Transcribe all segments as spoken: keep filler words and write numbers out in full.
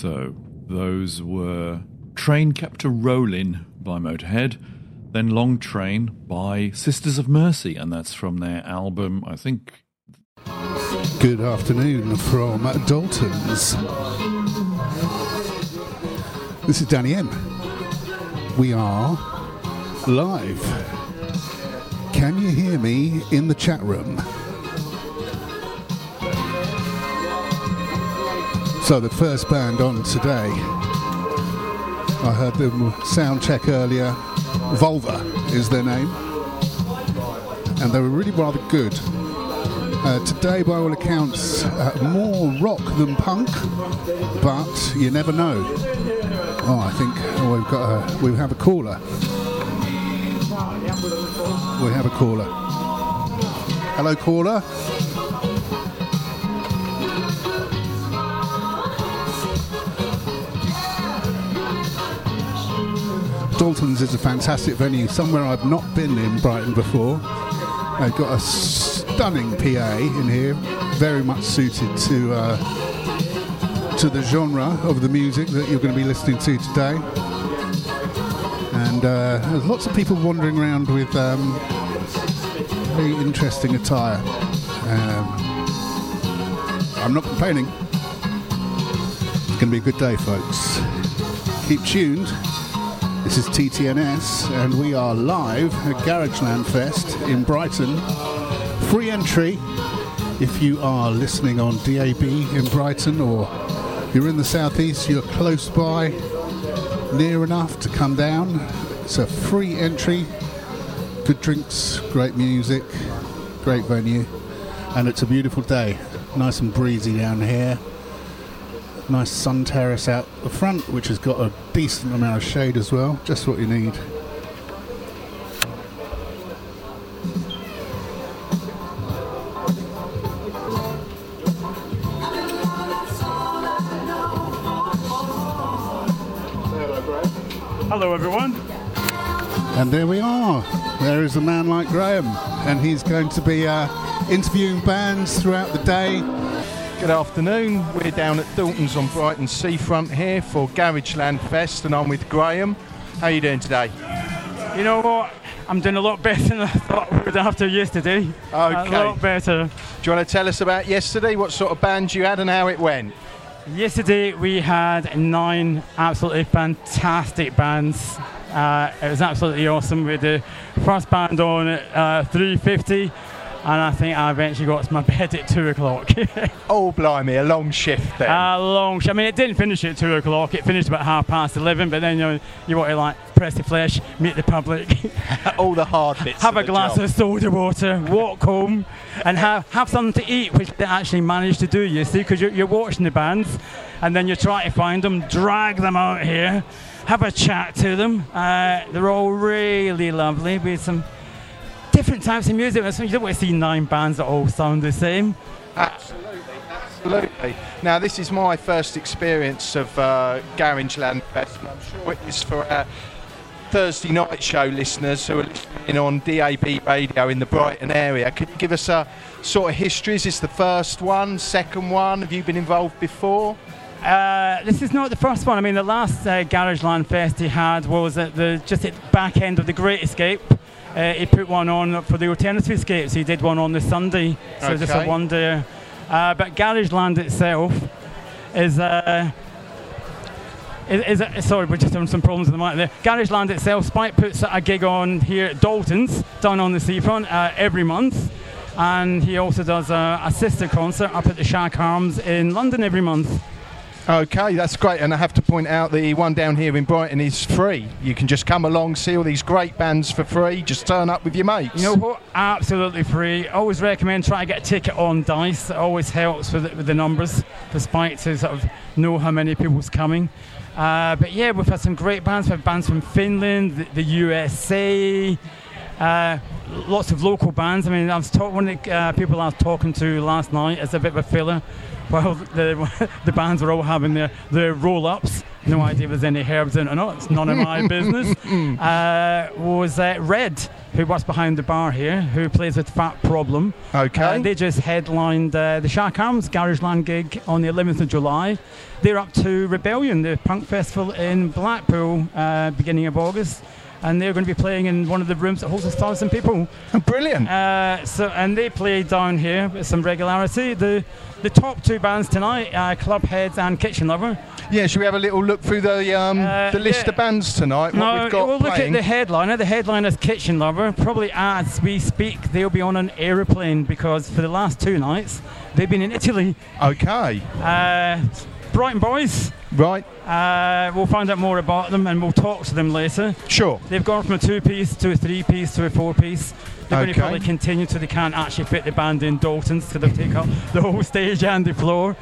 So those were Train Kept a Rollin' by Motorhead, then Long Train by Sisters of Mercy, and that's from their album, I think. Good afternoon from Dalton's. This is Danny M. We are live. Can you hear me in the chat room? So the first band on today, I heard them sound check earlier. Vulva is their name, and they were really rather good. Uh, today, by all accounts, uh, more rock than punk, but you never know. Oh, I think oh, we've got a, we have a caller. We have a caller. Hello, caller. Dalton's is a fantastic venue, somewhere I've not been in Brighton before. They've got a stunning P A in here, very much suited to uh, to the genre of the music that you're going to be listening to today. And uh, there's lots of people wandering around with um, very interesting attire. Um, I'm not complaining. It's going to be a good day, folks. Keep tuned. This is T T N S, and we are live at Garageland Fest in Brighton. Free entry if you are listening on D A B in Brighton, or you're in the southeast, you're close by, near enough to come down. It's a free entry, good drinks, great music, great venue, and it's a beautiful day. Nice and breezy down here. Nice sun terrace out the front, which has got a decent amount of shade as well, just what you need. Hello everyone. And there we are. There is a man like Graham, and he's going to be uh, interviewing bands throughout the day. Good afternoon. We're down at Dalton's on Brighton Seafront here for Garageland Fest, and I'm with Graham. How are you doing today? You know what? I'm doing a lot better than I thought I would after yesterday. Okay. A lot better. Do you want to tell us about yesterday? What sort of band you had and how it went? Yesterday we had nine absolutely fantastic bands. Uh, it was absolutely awesome. We had the first band on at uh, three fifty. And I think I eventually got to my bed at two o'clock. Oh, blimey, a long shift then. A long shift. I mean, it didn't finish at two o'clock. It finished about half past eleven. But then, you know, you want to, like, press the flesh, meet the public. All the hard bits. Have of a glass job. of soda water, walk home, and have, have something to eat, which they actually managed to do, you see, because you're, you're watching the bands, and then you try to find them, drag them out here, have a chat to them. Uh, they're all really lovely with some different types of music. You don't want to see nine bands that all sound the same. Absolutely, absolutely. Now, this is my first experience of uh, Garageland Fest, and I'm sure it is for our Thursday night show listeners who are listening on D A B radio in the Brighton area. Could you give us a sort of history? Is this the first one, second one? Have you been involved before? Uh, this is not the first one. I mean, the last uh, Garageland Fest he had was at the just at the back end of the Great Escape. Uh, he put one on for the Alternative Escapes. He did one on the Sunday, so okay. just a one day. Uh, but Garageland itself is, uh, is, is sorry, we're just having some problems with the mic there. Garageland itself, Spike puts a gig on here at Dalton's, down on the seafront, uh, every month, and he also does a, a sister concert up at the Shack Arms in London every month. Okay, that's great, and I have to point out the one down here in Brighton is free. You can just come along, see all these great bands for free, just turn up with your mates. You know what? Absolutely free. Always recommend trying to get a ticket on Dice. It always helps with the, with the numbers for Spike to sort of know how many people's coming. Uh, but yeah, we've had some great bands. We've had bands from Finland, the, the U S A, uh, lots of local bands. I mean, I was talking, one of the uh, people I was talking to last night as a bit of a filler. Well, the the bands were all having their, their roll-ups. No idea if there's any herbs in it or not. It's none of my business. Uh, was uh, Red. who was behind the bar here, who plays with Fat Problem. Okay. Uh, they just headlined uh, the Shack Arms Garageland gig on the eleventh of July. They're up to Rebellion, the punk festival in Blackpool, uh, beginning of August. And they're going to be playing in one of the rooms that holds a thousand people. Oh, brilliant. Uh, so, and they play down here with some regularity. The the top two bands tonight, uh, Clubheads and Kitchen Lover. Yeah, should we have a little look through the um, Uh, the list yeah. of bands tonight? What No, we've got we'll look at playing? the headliner. The headliner is Kitchen Lover. Probably as we speak, they'll be on an aeroplane because for the last two nights, they've been in Italy. Okay, Uh, Brighton Boys. right, Uh, we'll find out more about them and we'll talk to them later. sure. They've gone from a two-piece to a three-piece to a four-piece. They're going Okay. to probably continue till they can't actually fit the band in Dalton's because they'll take up the whole stage and the floor.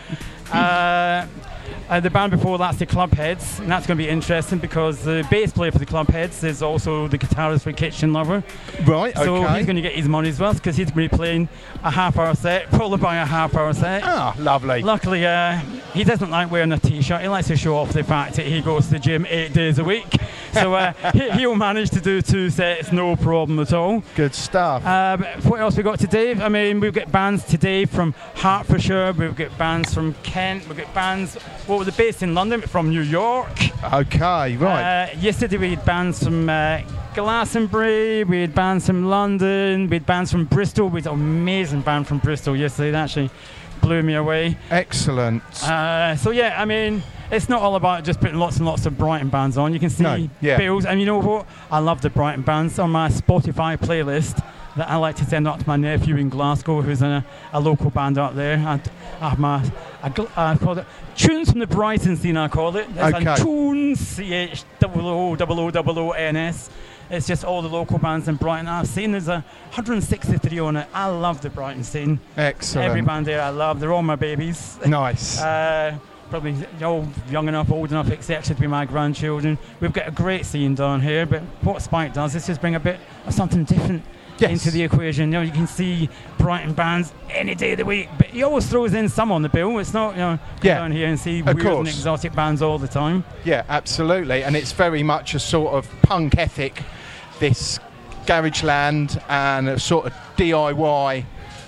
Uh, uh, the band before that's the Clubheads, and that's going to be interesting because the bass player for the Clubheads is also the guitarist for Kitchen Lover. Right, So okay. he's going to get his money's worth because he's going to be playing a half-hour set, followed by a half-hour set. Ah, lovely. Luckily, uh, he doesn't like wearing a t-shirt. He likes to show off the fact that he goes to the gym eight days a week. So uh, he, he'll manage to do two sets, no problem at all. Good stuff. Uh, but what else we got today? I mean, we've got bands today from Hertfordshire. We've got bands from Kent. We've got bands, what were they based in London, from New York. Okay, right. Uh, yesterday we had bands from uh, Glastonbury, we had bands from London, we had bands from Bristol. We had an amazing band from Bristol yesterday. That actually blew me away. Excellent. Uh, so yeah, I mean, it's not all about just putting lots and lots of Brighton bands on. You can see No, yeah. bills, and you know what? I love the Brighton bands on my Spotify playlist that I like to send out to my nephew in Glasgow, who's in a, a local band out there. I, I have my, I, gl- I call it Tunes from the Brighton scene. I call it. It's Okay. a Tunes, C H O O O O O N S. It's just all the local bands in Brighton. I've seen there's a one hundred sixty-three on it. I love the Brighton scene. Excellent. Every band there I love. They're all my babies. Nice. Uh, probably all young enough, old enough, accepted to be my grandchildren. We've got a great scene down here, but what Spike does is just bring a bit of something different Yes. into the equation. You know, you can see Brighton bands any day of the week, but he always throws in some on the bill. It's not, you know, come Yeah. down here and see Of weird and course. exotic bands all the time. Yeah, absolutely. And it's very much a sort of punk ethic, this Garageland, and a sort of D I Y,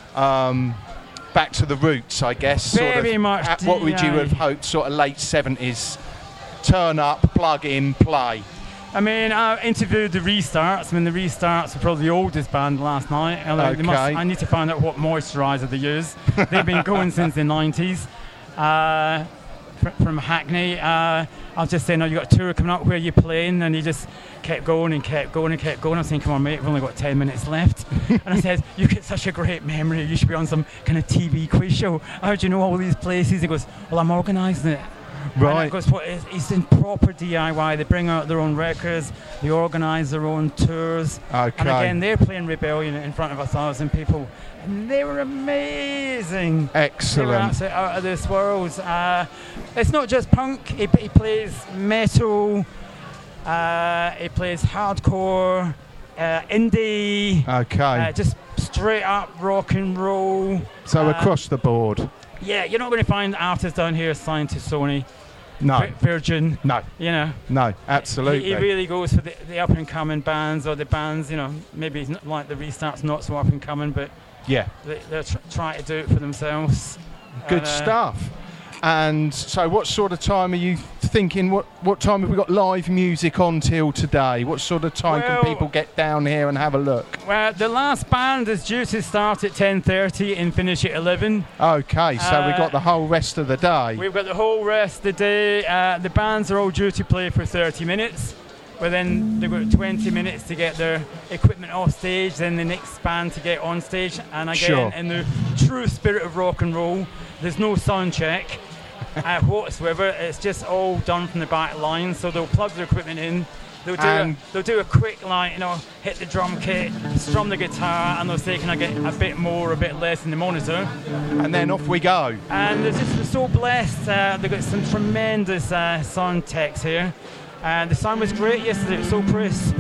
um, back to the roots, I guess. Sort Very of, much at what would you D I Y. have hoped, sort of late seventies, turn up, plug in, play. I mean, I interviewed the Restarts. I mean, the Restarts were probably the oldest band last night. I, like, they must, Okay. I need to find out what moisturiser they use. They've been going since the nineties. Uh, fr- from Hackney. Uh, I was just saying, oh, you got a tour coming up, where you playing? And he just kept going and kept going and kept going. I was saying, come on, mate, we've only got ten minutes left. And I said, you get such a great memory. You should be on some kind of T V quiz show. How do you know all these places? He goes, well, I'm organising it. Right. Because what is, it's in proper D I Y. They bring out their own records, they organise their own tours. Okay. And again, they're playing Rebellion in front of a thousand people. And they were amazing. They were Excellent. absolutely out of this world. Uh, it's not just punk, he, he plays metal, uh, he plays hardcore, uh, indie, Okay. uh, just straight up rock and roll. so uh, across the board. Yeah, you're not going to find artists down here signed to Sony, No. Vi- Virgin, No. you know. No. Absolutely. He, he really goes for the, the up and coming bands, or the bands, you know, maybe it's not like the Restart's not so up and coming, but yeah. they, they're tr- trying to do it for themselves. Good And, uh, stuff. And so, what sort of time are you thinking? What what time have we got live music on till today? What sort of time Well- can people get down here and have a look? Well, the last band is due to start at ten thirty and finish at eleven. Okay, so we've Uh, got the whole rest of the day. We've got the whole rest of the day. Uh, the bands are all due to play for thirty minutes, but then they've got twenty minutes to get their equipment off stage, then the next band to get on stage. And again, Sure. in the true spirit of rock and roll, there's no sound check uh, whatsoever. It's just all done from the back line, so they'll plug their equipment in. They'll do, a, And- they'll do a quick, like, you know, hit the drum kit, strum the guitar, and they'll say, can I get a bit more, a bit less in the monitor? And then off we go. And they're just they're so blessed. Uh, they've got some tremendous uh, sound techs here. And the sound was great yesterday, it was so crisp.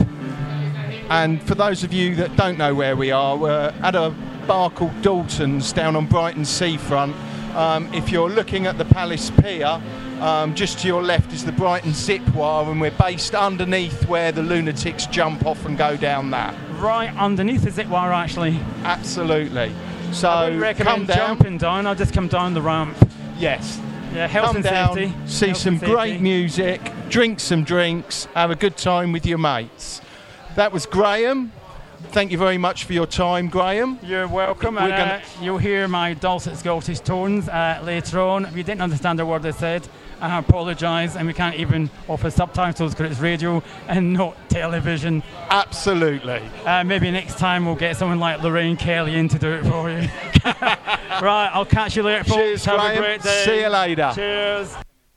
And for those of you that don't know where we are, we're at a bar called Dalton's down on Brighton seafront. Um, if you're looking at the Palace Pier, um, just to your left is the Brighton Zip Wire, and we're based underneath where the lunatics jump off and go down that. right underneath, is it, Wire, actually? Absolutely. So I would recommend come down. jumping down. I'll just come down the ramp. Yes. Yeah, health Come and down, safety. see Health some and safety. great music, drink some drinks, have a good time with your mates. That was Graham. Thank you very much for your time, Graham. You're welcome. We're And, gonna- uh, you'll hear my dulcet Scottish tones uh, later on. If you didn't understand a word I said, I apologise, and we can't even offer subtitles because it's radio and not television. Absolutely. Uh, maybe next time we'll get someone like Lorraine Kelly in to do it for you. Right, I'll catch you later, folks. Cheers, Have Graham. a great day. See you later. Cheers.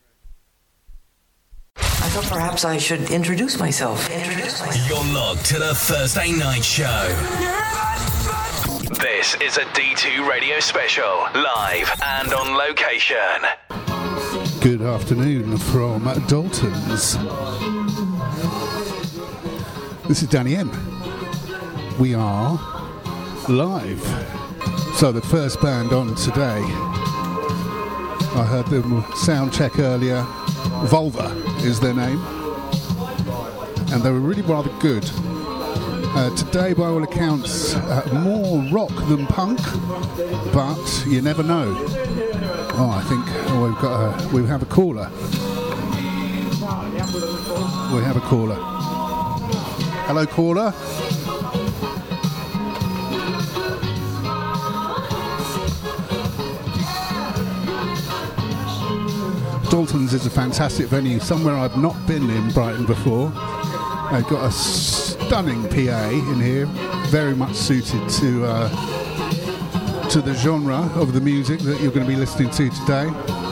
I thought perhaps I should introduce myself. Introduce myself. You're logged to the Thursday Night Show. This is a D two radio special, live and on location. Good afternoon from Dalton's. This is Danny M. We are live. So the first band on today, I heard them sound check earlier. Vulva is their name, and they were really rather good. Uh, today, by all accounts, uh, more rock than punk, but you never know. Oh, I think oh, we've got a, we have a caller. We have a caller. Hello, caller. Dalton's is a fantastic venue, somewhere I've not been in Brighton before. They've got a stunning P A in here, very much suited to uh, to the genre of the music that you're going to be listening to today.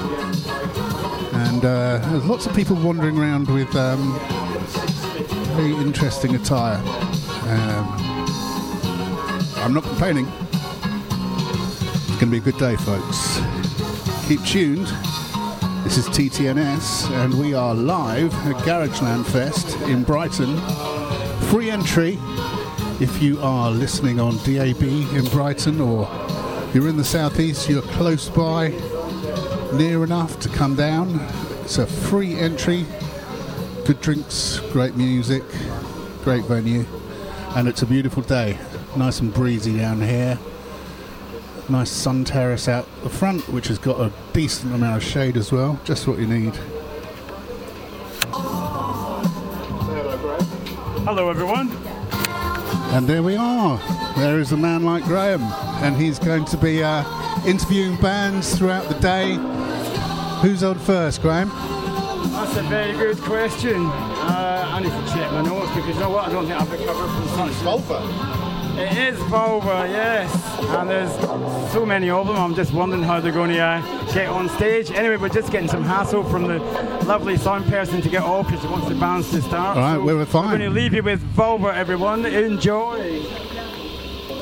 And uh, there's lots of people wandering around with um, very interesting attire. Um, I'm not complaining. It's going to be a good day, folks. Keep tuned. This is T T N S, and we are live at Garageland Fest in Brighton. Free entry if you are listening on D A B in Brighton, or you're in the southeast, you're close by, near enough to come down. It's a free entry. Good drinks, great music, great venue, and it's a beautiful day. Nice and breezy down here. Nice sun terrace out the front, which has got a decent amount of shade as well. Just what you need. Hello, everyone. And there we are. There is a man like Graham, and he's going to be uh, interviewing bands throughout the day. Who's on first, Graham? That's a very good question. Uh, I need to check my notes because you know what? I don't think I've recovered from such. Vulva. It is Vulva, yes. And there's so many of them. I'm just wondering how they're going to uh, get on stage. Anyway, we're just getting some hassle from the lovely sound person to get off because she wants the bands to start. All right, so we're fine. We're going to leave you with Vulva, everyone. Enjoy.